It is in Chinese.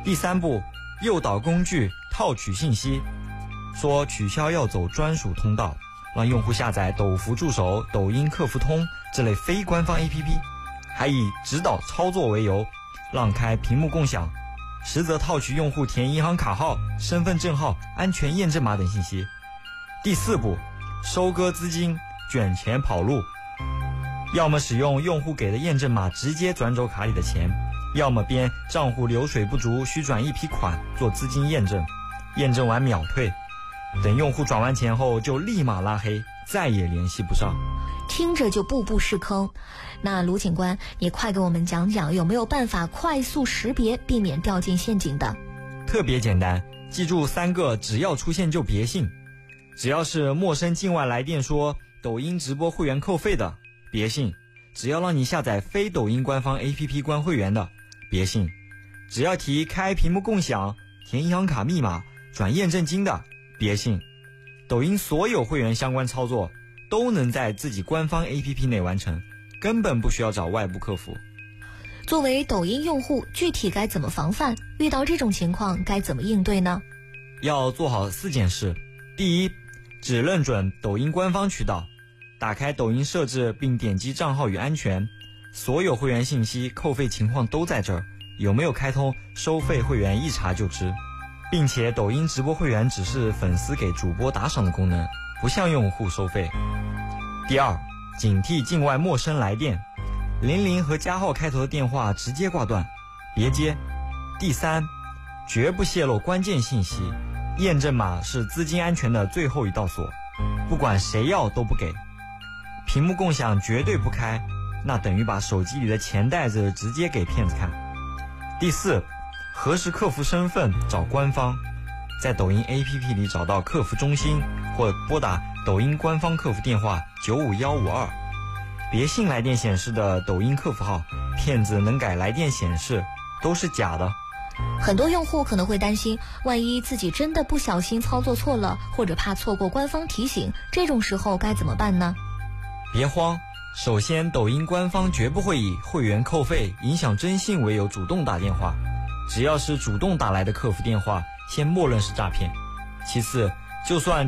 第3步，诱导工具套取信息，说取消要走专属通道，让用户下载抖服助手、抖音客服通这类非官方 APP， 还以指导操作为由，让开屏幕共享，实则套取用户填银行卡号、身份证号、安全验证码等信息。第4步，收割资金，卷钱跑路，要么使用用户给的验证码直接转走卡里的钱，要么编账户流水不足需转一批款做资金验证，验证完秒退，等用户转完钱后就立马拉黑，再也联系不上。 听着就步步是坑。那卢警官，你快给我们讲讲有没有办法快速识别，避免掉进陷阱的？ 特别简单，记住3个只要出现就别信。只要是陌生境外来电说抖音直播会员扣费的，别信；只要让你下载非抖音官方 APP 关会员的，别信；只要提开屏幕共享、填银行卡密码、转验证金的，别信。抖音所有会员相关操作都能在自己官方 APP 内完成，根本不需要找外部客服。 作为抖音用户，具体该怎么防范？遇到这种情况该怎么应对呢？ 要做好4件事。第一，只认准抖音官方渠道，打开抖音设置并点击账号与安全，所有会员信息、扣费情况都在这儿，有没有开通收费会员一查就知，并且抖音直播会员只是粉丝给主播打赏的功能，不向用户收费。第二，警惕境外陌生来电，00和加号开头的电话直接挂断，别接。第三，绝不泄露关键信息，验证码是资金安全的最后一道锁，不管谁要都不给。屏幕共享绝对不开，那等于把手机里的钱袋子直接给骗子看。第4，核实客服身份找官方，在抖音 APP 里找到客服中心或拨打抖音官方客服电话95152，别信来电显示的抖音客服号，骗子能改来电显示，都是假的。 很多用户可能会担心，万一自己真的不小心操作错了，或者怕错过官方提醒，这种时候该怎么办呢？ 别慌，首先抖音官方绝不会以会员扣费、影响征信为由主动打电话，只要是主动打来的客服电话，先默认是诈骗。其次，就算